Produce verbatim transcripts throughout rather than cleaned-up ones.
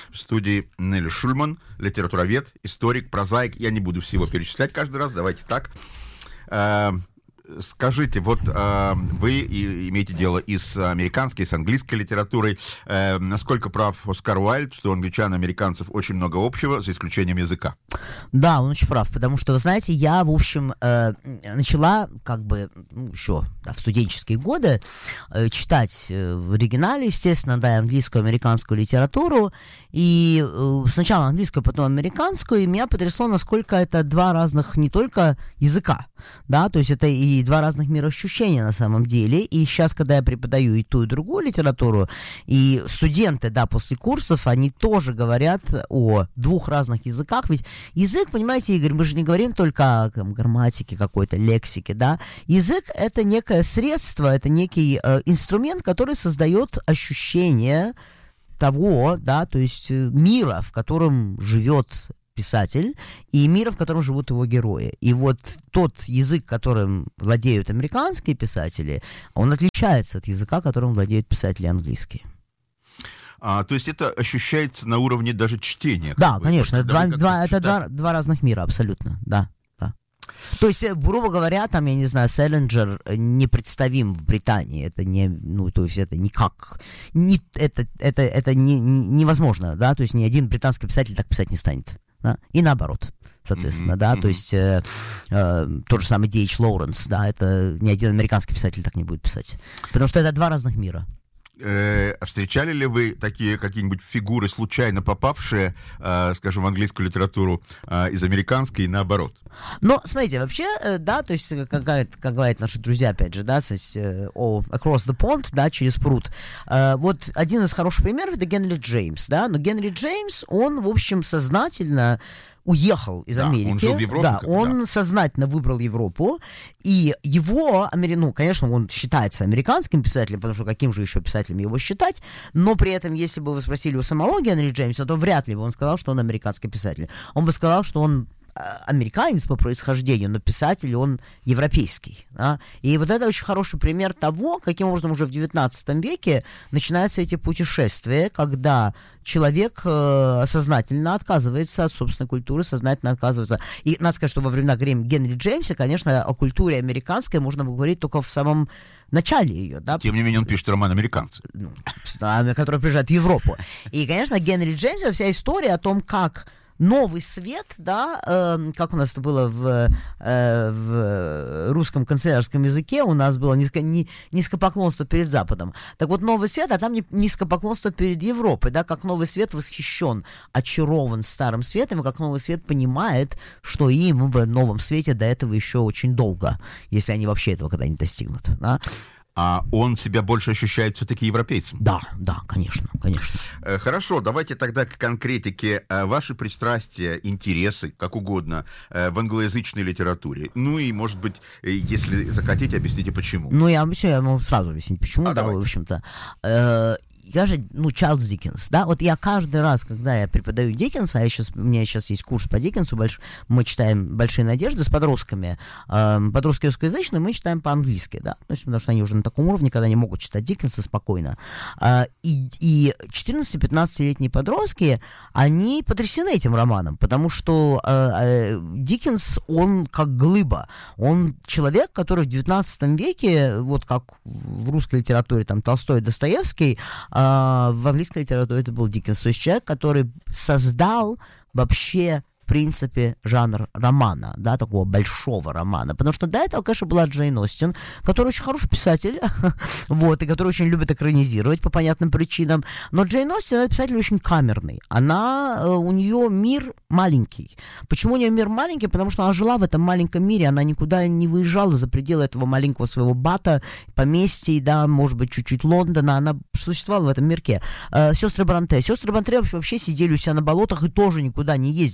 В студии Нелли Шульман, литературовед, историк, прозаик. Я не буду всего перечислять каждый раз, давайте так. Скажите, вот э, вы имеете дело и с американской, и с английской литературой. Э, насколько прав Оскар Уайльд, что у англичан и американцев очень много общего, за исключением языка? Да, он очень прав, потому что, вы знаете, я, в общем, э, начала, как бы, ну, еще да, в студенческие годы э, читать э, в оригинале, естественно, да, английскую, американскую литературу, и э, сначала английскую, потом американскую, и меня потрясло, насколько это два разных не только языка, да, то есть это и два разных мироощущения на самом деле. И сейчас, когда я преподаю и ту, и другую литературу, и студенты, да, после курсов, они тоже говорят о двух разных языках. Ведь язык, понимаете, Игорь, мы же не говорим только о там, грамматике какой-то, лексике, да. Язык — это некое средство, это некий э, инструмент, который создает ощущение того, да, то есть мира, в котором живет писатель, и мира, в котором живут его герои. И вот тот язык, которым владеют американские писатели, он отличается от языка, которым владеют писатели английские. А, то есть это ощущается на уровне даже чтения? Да, конечно. Это, два, два, это два, два разных мира, абсолютно, да. да. То есть, грубо говоря, там, я не знаю, Селлинджер непредставим в Британии. Это не, ну, то есть это никак, не, это, это, это не, невозможно, да, то есть ни один британский писатель так писать не станет. Да? И наоборот, соответственно, mm-hmm. да, mm-hmm. то есть э, э, тот же самый Ди Эйч Лоуренс, да, это ни один американский писатель так не будет писать, потому что это два разных мира. Э, встречали ли вы такие какие-нибудь фигуры, случайно попавшие, э, скажем, в английскую литературу э, из американской и наоборот? Ну, смотрите, вообще, э, да, то есть, как, как говорят наши друзья, опять же, да, то есть, э, across the pond, да, через пруд. Э, вот один из хороших примеров — это Генри Джеймс, да, но Генри Джеймс, он, в общем, сознательно уехал из да, Америки. Он жил в Европе, да, как, он да. сознательно выбрал Европу, и его, ну, конечно, он считается американским писателем, потому что каким же еще писателем его считать, но при этом, если бы вы спросили у самого Генри Джеймса, то вряд ли бы он сказал, что он американский писатель. Он бы сказал, что он американец по происхождению, но писатель он европейский. Да? И вот это очень хороший пример того, каким образом уже в девятнадцатом веке начинаются эти путешествия, когда человек э, сознательно отказывается от собственной культуры, сознательно отказывается. И надо сказать, что во времена Генри Джеймса, конечно, о культуре американской можно говорить только в самом начале ее. Да? Тем не менее, он пишет роман «Американцы», ну, который приезжает в Европу. И, конечно, Генри Джеймса, вся история о том, как новый свет, да, э, как у нас это было в, э, в русском канцелярском языке, у нас было низко, ни, низкопоклонство перед Западом. Так вот, новый свет, а там низкопоклонство перед Европой, да, как новый свет восхищен, очарован старым светом, и как новый свет понимает, что им в новом свете до этого еще очень долго, если они вообще этого когда-нибудь достигнут, да. А он себя больше ощущает все-таки европейцем? Да, да, конечно, конечно. Хорошо, давайте тогда к конкретике. Ваши пристрастия, интересы, как угодно, в англоязычной литературе. Ну и, может быть, если захотите, объясните, почему. Ну, я, все, я могу сразу объяснить, почему. А, да, в общем-то. Я же, ну, Чарльз Диккенс, да, вот я каждый раз, когда я преподаю Диккенса, а я сейчас, у меня сейчас есть курс по Диккенсу, больш, мы читаем «Большие надежды» с подростками, э, подростки русскоязычные, мы читаем по-английски, да, значит, потому что они уже на таком уровне, когда они могут читать Диккенса спокойно. Э, и, и четырнадцати-пятнадцатилетние подростки, они потрясены этим романом, потому что э, э, Диккенс, он как глыба, он человек, который в девятнадцатом веке, вот как в русской литературе, там, Толстой, Достоевский, в английской литературе это был Диккенс, то есть человек, который создал вообще в принципе жанр романа, да, такого большого романа, потому что до этого, конечно, была Джейн Остин, который очень хороший писатель, вот, и который очень любит экранизировать по понятным причинам, но Джейн Остин — это писатель очень камерный, она, у нее мир маленький. Почему у нее мир маленький? Потому что она жила в этом маленьком мире, она никуда не выезжала за пределы этого маленького своего бата, поместья, да, может быть, чуть-чуть Лондона, она существовала в этом мирке. Сестры Бронте. Сестры Бронте вообще сидели у себя на болотах и тоже никуда не ездили.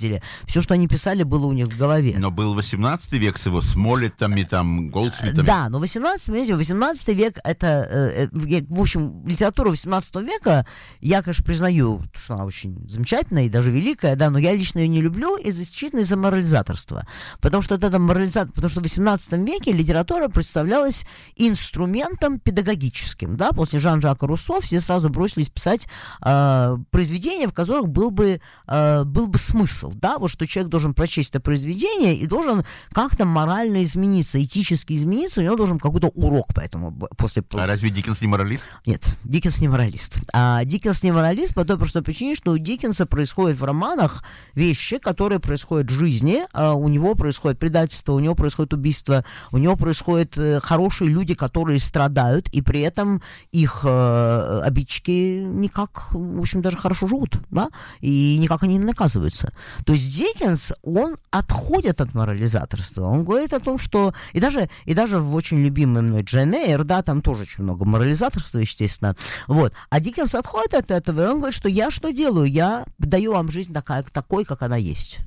все, что они писали, было у них в голове. Но был восемнадцатый век с его Смоллетами, там, Голдсмитами. Да, но восемнадцатый, восемнадцатый век, это, э, э, в общем, литература восемнадцатого века, я, конечно, признаю, что она очень замечательная и даже великая, да, но я лично ее не люблю из-за исключительно из-за морализаторства. Потому что это морализатор, потому что в восемнадцатом веке литература представлялась инструментом педагогическим, да, после Жан-Жака Руссо все сразу бросились писать э, произведения, в которых был бы, э, был бы смысл, да, вот что человек должен прочесть это произведение и должен как-то морально измениться, этически измениться, у него должен какой-то урок поэтому после... А разве Диккенс не моралист? Нет, Диккенс не моралист. А Диккенс не моралист по той простой причине, что у Диккенса происходят в романах вещи, которые происходят в жизни, а у него происходит предательство, у него происходит убийство, у него происходят э, хорошие люди, которые страдают, и при этом их э, обидчики никак, в общем, даже хорошо живут, да, и никак они не наказываются. То есть Диккенс, он отходит от морализаторства, он говорит о том, что... И даже, и даже в очень любимой мной Джейн Эйр, да, там тоже очень много морализаторства, естественно, вот. А Диккенс отходит от этого, и он говорит, что я что делаю? Я даю вам жизнь такая, такой, как она есть.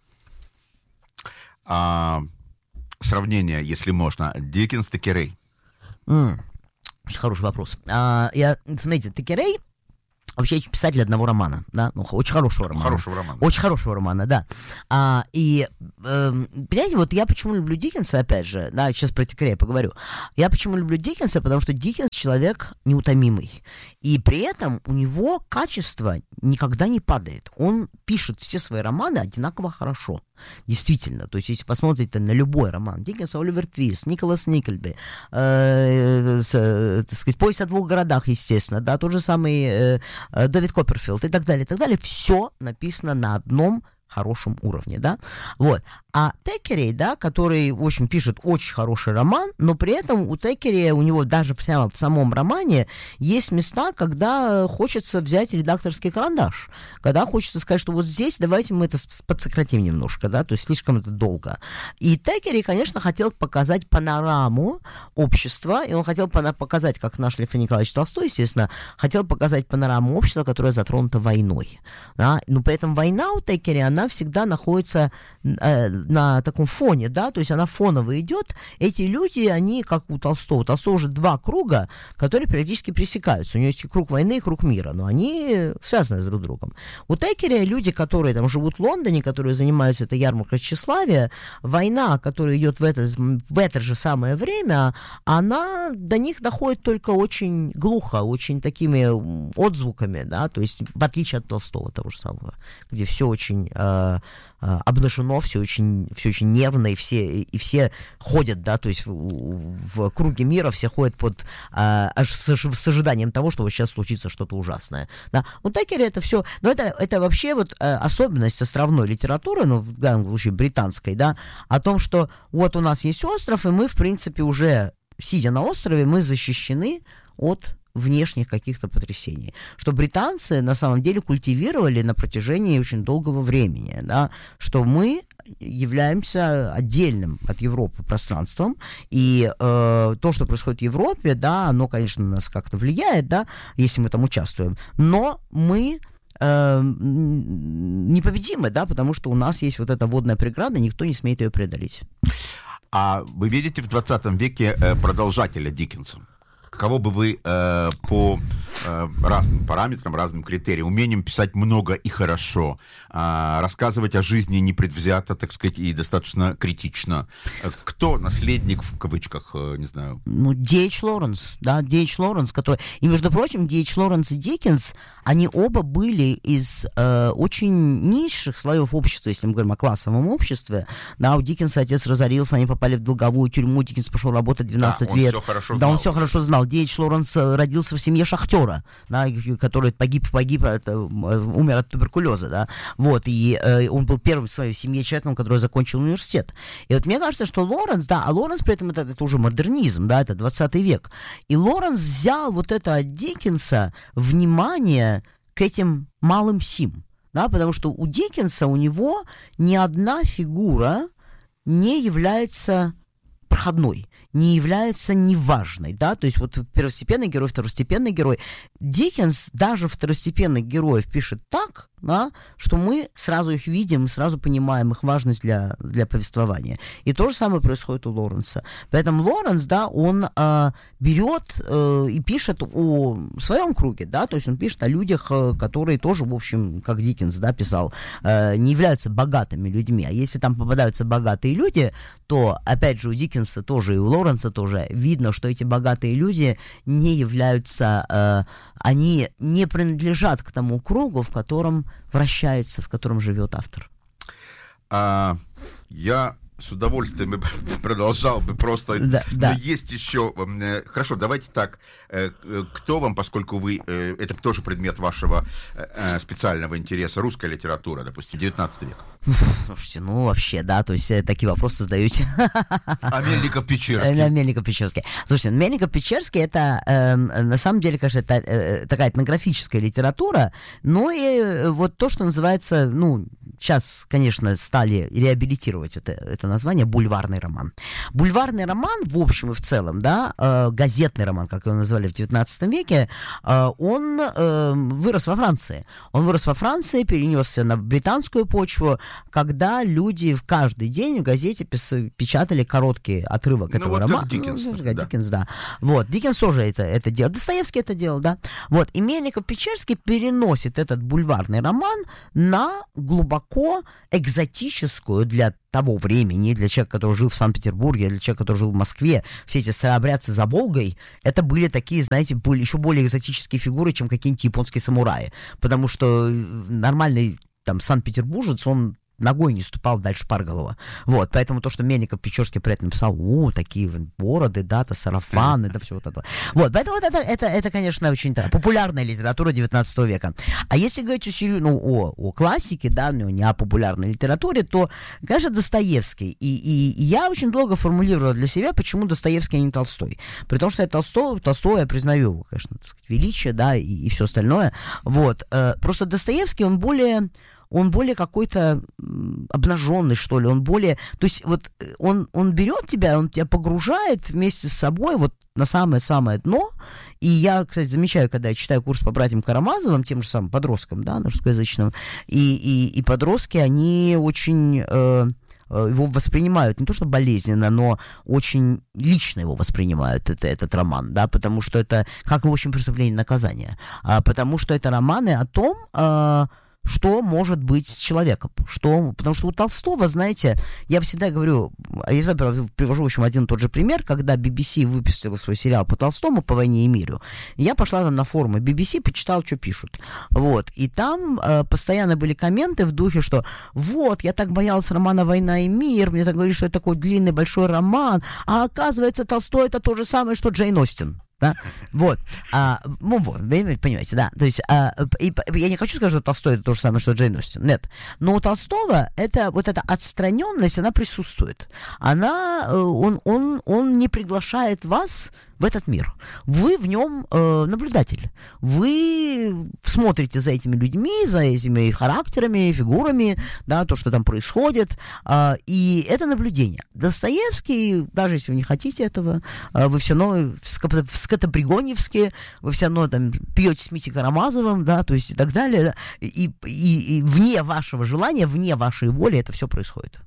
А, сравнение, если можно, Диккенс Текерей. Mm. Очень хороший вопрос. А, я, смотрите, Текерей вообще писатель одного романа, да, ну, очень хорошего романа. Хорошего романа. Очень хорошего романа, да. А, и, э, понимаете, вот я почему люблю Диккенса, опять же, да, сейчас про Текерея поговорю. Я почему люблю Диккенса, потому что Диккенс человек неутомимый. И при этом у него качество никогда не падает. Он пишет все свои романы одинаково хорошо. Действительно. То есть, если посмотрите на любой роман Диккенса, Оливер Твист, Николас Никльби, э, э, так сказать, «Повесть о двух городах», естественно, да, тот же самый э, э, Дэвид Копперфилд и так далее, и так далее, все написано на одном хорошем уровне, да, вот. А Текерей, да, который, в общем, пишет очень хороший роман, но при этом у Текерея, у него даже прямо в самом романе есть места, когда хочется взять редакторский карандаш, когда хочется сказать, что вот здесь давайте мы это подсократим немножко, да, то есть слишком это долго. И Текерей, конечно, хотел показать панораму общества, и он хотел показать, как наш Лев Николаевич Толстой, естественно, хотел показать панораму общества, которое затронуто войной, да, но при этом война у Текерия, она всегда находится э, на таком фоне, да, то есть она фоново идет. Эти люди, они, как у Толстого, у Толстого уже два круга, которые периодически пересекаются. У него есть и круг войны, и круг мира, но они связаны друг с другом. У Текерия люди, которые там живут в Лондоне, которые занимаются этой ярмаркой тщеславия, война, которая идет в это, в это же самое время, она до них доходит только очень глухо, очень такими отзвуками, да, то есть в отличие от Толстого того же самого, где все очень э, э, обнажено, все очень, все очень нервно, и все, и все ходят, да, то есть в, в круге мира все ходят под, э, аж с, с ожиданием того, что вот сейчас случится что-то ужасное. Да. У Текерия это все, но это, это вообще вот э, особенность островной литературы, ну, в данном случае британской, да, о том, что вот у нас есть остров, и мы, в принципе, уже, сидя на острове, мы защищены от внешних каких-то потрясений, что британцы на самом деле культивировали на протяжении очень долгого времени, да, что мы являемся отдельным от Европы пространством, и э, то, что происходит в Европе, да, оно, конечно, на нас как-то влияет, да, если мы там участвуем, но мы э, непобедимы, да, потому что у нас есть вот эта водная преграда, никто не смеет ее преодолеть. А вы видите в двадцатом веке э, продолжателя Диккенса? Кого бы вы э, по э, разным параметрам, разным критериям, умением писать много и хорошо, э, рассказывать о жизни непредвзято, так сказать, и достаточно критично. Кто наследник, в кавычках, э, не знаю? Ну, Ди Эйч Лоуренс, да, Ди Эйч Лоуренс, который... И, между прочим, Ди Эйч Лоуренс и Диккенс, они оба были из э, очень низших слоев общества, если мы говорим о классовом обществе. Да, у Диккенса отец разорился, они попали в долговую тюрьму, Диккенс пошел работать двенадцать да, лет. Все хорошо да, знал. он все хорошо знал. Ди Эйч Лоуренс родился в семье шахтера, да, который погиб, погиб, это, умер от туберкулеза, да, вот, и э, он был первым в своей семье человеком, который закончил университет. И вот мне кажется, что Лоуренс, да, а Лоуренс при этом это, это уже модернизм, да, это двадцатый век, и Лоуренс взял вот это от Диккенса внимание к этим малым сим, да, потому что у Диккенса, у него ни одна фигура не является проходной, не является неважной, да, то есть вот первостепенный герой, второстепенный герой. Диккенс даже второстепенных героев пишет так, да, что мы сразу их видим, сразу понимаем их важность для, для повествования. И то же самое происходит у Лоуренса. Поэтому Лоуренс, да, он э, берет э, и пишет о своем круге, да, то есть он пишет о людях, э, которые тоже, в общем, как Диккенс, да, писал, э, не являются богатыми людьми. А если там попадаются богатые люди, то, опять же, у Диккенса тоже и у Лоуренса тоже видно, что эти богатые люди не являются, э, они не принадлежат к тому кругу, в котором вращается, в котором живет автор. А, я с удовольствием бы продолжал бы просто, да, но да. есть еще... Хорошо, давайте так. Кто вам, поскольку вы... Это тоже предмет вашего специального интереса, русская литература, допустим, девятнадцатый век. Слушайте, ну вообще, да, то есть такие вопросы задаете. А Мельников-Печерский? А Мельников-Печерский. Слушайте, Мельников-Pечерский это, э, на самом деле, конечно, это э, такая этнографическая литература, но и вот то, что называется, ну, сейчас, конечно, стали реабилитировать это, это название, бульварный роман. Бульварный роман, в общем и в целом, да, э, газетный роман, как его называли в девятнадцатом веке, э, он э, вырос во Франции. Он вырос во Франции, перенесся на британскую почву, когда люди в каждый день в газете пис- печатали короткий отрывок ну, этого вот романа. Диккенс, ну, да. Диккенс, да. Вот, Диккенс тоже это, это делал. Достоевский это делал, да. Вот, и Мельников-Печерский переносит этот бульварный роман на глубоко экзотическую для того времени, для человека, который жил в Санкт-Петербурге, для человека, который жил в Москве, все эти старообрядцы за Волгой, это были такие, знаете, были еще более экзотические фигуры, чем какие-нибудь японские самураи. Потому что нормальный там санкт-петербуржец, он ногой не ступал дальше Парголова. Вот, поэтому то, что Мельников-Печерский при этом написал, о, такие бороды, да-то, сарафаны, да, все вот это. Вот, поэтому вот это, это, это, конечно, очень да, популярная литература девятнадцатого века. А если говорить о, ну, о, о классике, да, ну, не о популярной литературе, то, конечно, Достоевский. И, и, и я очень долго формулировал для себя, почему Достоевский, а не Толстой. При том, что я Толстой, Толстой я признаю, конечно, так сказать, величие, да, и, и все остальное. Вот, э, просто Достоевский, он более... он более какой-то обнаженный, что ли, он более... То есть вот он, он берет тебя, он тебя погружает вместе с собой вот на самое-самое дно. И я, кстати, замечаю, когда я читаю курс по братьям Карамазовым, тем же самым подросткам, да, русскоязычным, и, и, и подростки, они очень... Э, его воспринимают не то что болезненно, но очень лично его воспринимают, это, этот роман, да, потому что это, как, в общем, преступление и наказание, а, потому что это романы о том, а, что может быть с человеком, что, потому что у Толстого, знаете, я всегда говорю, я всегда привожу, в общем, один и тот же пример, когда би би си выпустила свой сериал по Толстому, по «Войне и миру», я пошла там на форумы би би си, почитала, что пишут, вот, и там э, постоянно были комменты в духе, что вот, я так боялась романа «Война и мир», мне так говорили, что это такой длинный большой роман, а оказывается, Толстой это то же самое, что Джейн Остин. Да? Вот. А, ну, вот, понимаете, да. То есть, а, и, я не хочу сказать, что Толстой это то же самое, что Джейн Остин. Нет. Но у Толстого это, вот эта отстраненность, она присутствует. Она, он, он, он не приглашает вас в этот мир. Вы в нем э, наблюдатель. Вы смотрите за этими людьми, за этими характерами, фигурами, да, то, что там происходит. Э, и это наблюдение. Достоевский, даже если вы не хотите этого, э, вы все равно в Скотопригоньевске, вы все равно там пьете с Митей Карамазовым, да, то есть и так далее. Да, и, и, и вне вашего желания, вне вашей воли это все происходит.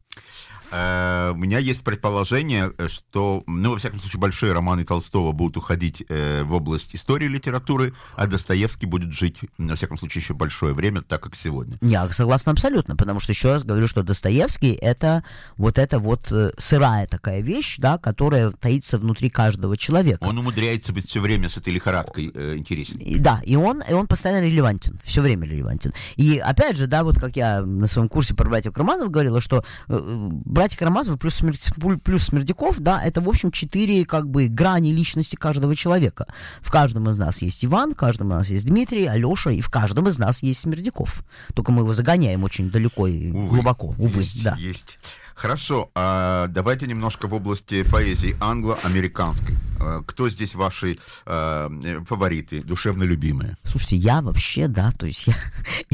У меня есть предположение, что, ну, во всяком случае, большие романы Толстого будут уходить э, в область истории литературы, а Достоевский будет жить, во всяком случае, еще большое время, так как сегодня. Я согласна абсолютно, потому что, еще раз говорю, что Достоевский — это вот эта вот сырая такая вещь, да, которая таится внутри каждого человека. Он умудряется быть все время с этой лихорадкой э, интересен. И, да, и он, и он постоянно релевантен, все время релевантен. И, опять же, да, вот как я на своем курсе про братьев Карамазовых говорила, что э, братья Карамазовы плюс, плюс Смердяков, да, это, в общем, четыре, как бы, грани личности каждого человека. В каждом из нас есть Иван, в каждом из нас есть Дмитрий, Алеша, и в каждом из нас есть Смердяков. Только мы его загоняем очень далеко и увы, глубоко, увы, есть, да. Есть. Хорошо, а давайте немножко в области поэзии англо-американской. Кто здесь ваши э, фавориты, душевно любимые? Слушайте, я вообще, да, то есть я, я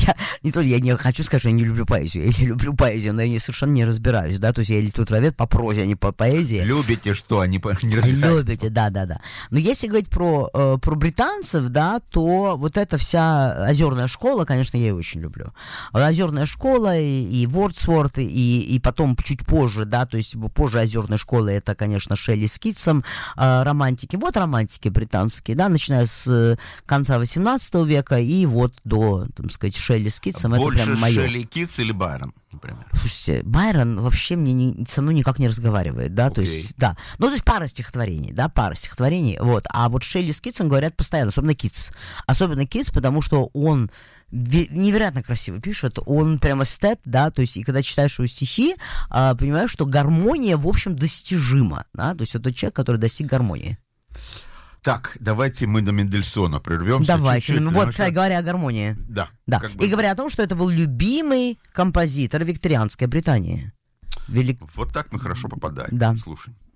я не то, я не хочу сказать, что я не люблю поэзию. Я люблю поэзию, но я не, совершенно не разбираюсь, да, то есть я литературовед по прозе, а не по поэзии. Любите что, а не, по, не разбираетесь? Любите, да-да-да. Но если говорить про, э, про британцев, да, то вот эта вся озерная школа, конечно, я ее очень люблю. Озерная школа и, и Вордсворт, и, и потом чуть позже, да, то есть позже озерной школы это, конечно, Шелли с Китсом, э, романтики. Вот романтики британские, да, начиная с конца восемнадцатого века и вот до, так сказать, Шелли с Китсом. Больше это прям мое. Шелли Китс или Байрон, например? Слушайте, Байрон вообще мне не, со мной никак не разговаривает, да, okay. то есть, да, ну, то есть пара стихотворений, да, пара стихотворений, вот, а вот Шелли с Китсом говорят постоянно, особенно Китс, особенно Китс, потому что он невероятно красиво пишет, он прям эстет, да, то есть, и когда читаешь его стихи, а, понимаешь, что гармония, в общем, достижима, да, то есть, это человек, который достиг гармонии. Так, давайте мы до Мендельсона прервемся. Давайте. Чуть-чуть, вот, потому кстати что... говоря, о гармонии. Да. да. Как бы... И говоря о том, что это был любимый композитор викторианской Британии. Велик... Вот так мы хорошо попадаем. Да. Слушай.